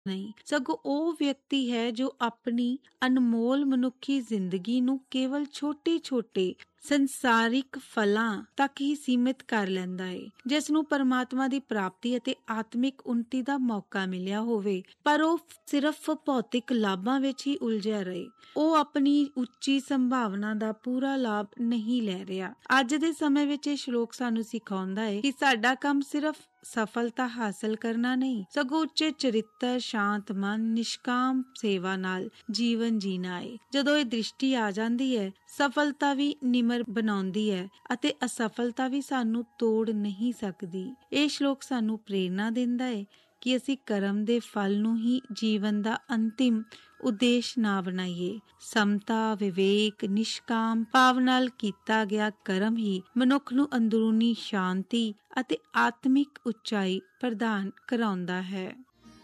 ਨਹੀਂ, ਸਗੋਂ ਉਹ ਵਿਅਕਤੀ ਹੈ ਜੋ ਆਪਣੀ ਅਨਮੋਲ ਮਨੁੱਖੀ ਜ਼ਿੰਦਗੀ ਨੂੰ ਕੇਵਲ ਛੋਟੇ-ਛੋਟੇ ਸੰਸਾਰਿਕ ਫਲਾਂ ਤੱਕ ਹੀ ਸੀਮਿਤ ਕਰ ਲੈਂਦਾ ਹੈ, ਜਿਸ ਨੂੰ ਪਰਮਾਤਮਾ ਦੀ ਪ੍ਰਾਪਤੀ ਅਤੇ ਆਤਮਿਕ ਉੱਨਤੀ ਦਾ ਮੌਕਾ ਮਿਲਿਆ ਹੋਵੇ, ਪਰ ਉਹ ਸਿਰਫ ਭੌਤਿਕ ਲਾਭਾਂ ਵਿੱਚ ਹੀ ਉਲਝਿਆ ਰਹੇ। ਉਹ ਆਪਣੀ ਉੱਚੀ ਸੰਭਾਵਨਾ ਦਾ ਪੂਰਾ ਲਾਭ ਨਹੀਂ ਲੈ ਰਿਹਾ। ਅੱਜ ਦੇ ਸਮੇਂ ਵਿੱਚ ਇਹ ਸ਼ਲੋਕ ਸਾਨੂੰ ਸਿਖਾਉਂਦਾ ਹੈ ਕਿ ਸਾਡਾ ਕੰਮ ਸਿਰਫ ਸਫਲਤਾ ਹਾਸਲ ਕਰਨਾ ਨਹੀਂ, ਸਗੋਂ ਉੱਚੇ ਚਰਿੱਤਰ, ਸ਼ਾਂਤ ਮਨ, ਨਿਸ਼ਕਾਮ ਸੇਵਾ ਨਾਲ ਜੀਵਨ ਜੀਣਾ ਹੈ। ਜਦੋਂ ਇਹ ਦ੍ਰਿਸ਼ਟੀ ਆ ਜਾਂਦੀ ਹੈ, ਸਫਲਤਾ ਵੀ ਨਿਮਰ ਬਣਾਉਂਦੀ ਹੈ ਅਤੇ ਅਸਫਲਤਾ ਵੀ ਸਾਨੂੰ ਤੋੜ ਨਹੀਂ ਸਕਦੀ। ਇਹ ਸ਼ਲੋਕ ਸਾਨੂੰ ਪ੍ਰੇਰਨਾ ਦਿੰਦਾ ਹੈ ਕਿ ਅਸੀਂ ਕਰਮ ਦੇ ਫਲ ਨੂੰ ਹੀ ਜੀਵਨ ਦਾ ਅੰਤਿਮ ਉਦੇਸ਼ ਨਾ ਬਣਾਈਏ। ਸਮਤਾ, ਵਿਵੇਕ, ਨਿਸ਼ਕਾਮ ਭਾਵ ਨਾਲ ਕੀਤਾ ਗਿਆ ਕਰਮ ਹੀ ਮਨੁੱਖ ਨੂੰ ਅੰਦਰੂਨੀ ਸ਼ਾਂਤੀ ਅਤੇ ਆਤਮਿਕ ਉਚਾਈ ਪ੍ਰਦਾਨ ਕਰਾਉਂਦਾ ਹੈ।